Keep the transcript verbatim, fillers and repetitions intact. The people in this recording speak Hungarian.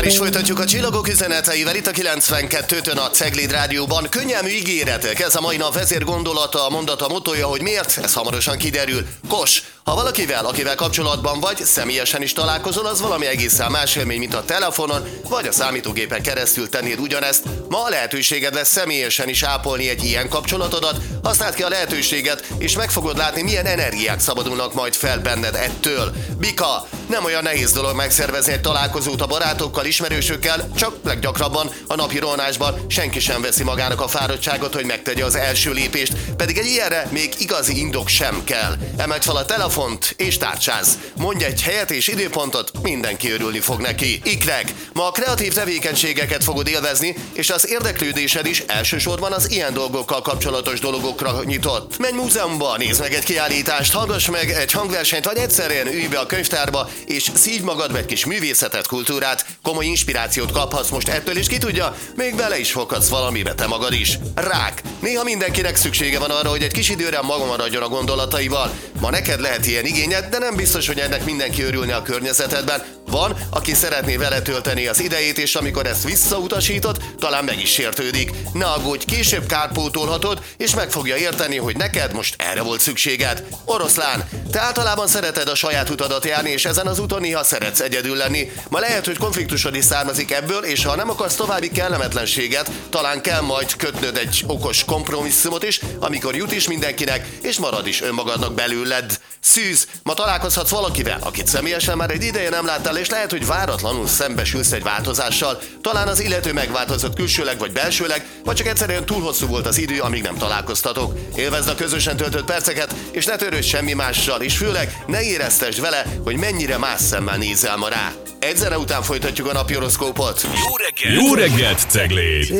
is folytatjuk a csillagok üzeneteivel itt a kilencvenkettőtön a Cegléd Rádióban. Könnyelmű ígéretek, ez a mai nap vezér gondolata, a mondata, motója, hogy miért, ez hamarosan kiderül. Kos, ha valakivel, akivel kapcsolatban vagy, személyesen is találkozol, az valami egészen más élmény, mint a telefonon vagy a számítógépen keresztül tennéd ugyanezt. Ma lehetőséged lesz személyesen is ápolni egy ilyen kapcsolatodat, használd ki a lehetőséget, és meg fogod látni, milyen energiák szabadulnak majd fel benned ettől. Bika, nem olyan nehéz dolog megszervezni egy találkozót a barátokkal, ismerősökkel, csak leggyakrabban a napi rohanásban senki sem veszi magának a fáradtságot, hogy megtegye az első lépést, pedig egy ilyenre még igazi indok sem kell. Emeld fel a telefont és tárcsáz. Mondj egy helyet és időpontot, mindenki örülni fog neki. Ikrek, ma a kreatív tevékenységeket fogod élvezni, és az érdeklődésed is elsősorban az ilyen dolgokkal kapcsolatos dolgokra nyitott. Menj múzeumba, nézd meg egy kiállítást, hallgass meg egy hangversenyt, vagy egyszerűen ülj be a könyvtárba, és szívj magadba egy kis művészetet, kultúrát, komoly inspirációt kaphatsz most ettől, és ki tudja, még bele is foghatsz valamibe te magad is. Rák, néha mindenkinek szüksége van arra, hogy egy kis időre maga maradjon a gondolataival. Ma neked lehet ilyen igényed, de nem biztos, hogy ennek mindenki örülne a környezetedben. Van, aki szeretné vele tölteni az idejét, és amikor ezt visszautasítod, talán meg is sértődik. Ne aggódj, később kárpótolhatod, és meg fogja érteni, hogy neked most erre volt szükséged. Oroszlán, te általában szereted a saját utadat járni, és ezen az úton néha szeretsz egyedül lenni. Ma lehet, hogy konfliktusod is származik ebből, és ha nem akarsz további kellemetlenséget, talán kell majd kötnöd egy okos kompromisszumot is, amikor jut is mindenkinek, és marad is önmagadnak belőled. Szűz, ma találkozhatsz valakivel, akit személyesen már egy ideje nem láttál, és lehet, hogy váratlanul szembesülsz egy változással. Talán az illető megváltozott külsőleg vagy belsőleg, vagy csak egyszerűen túl hosszú volt az idő, amíg nem találkoztatok. Élvezd a közösen töltött perceket, és ne törődj semmi mással, és főleg ne éreztesd vele, hogy mennyire más szemmel nézel ma rá. Egy zene után folytatjuk a napi horoszkópot. Jó reggelt! Jó reggelt, Cegléd!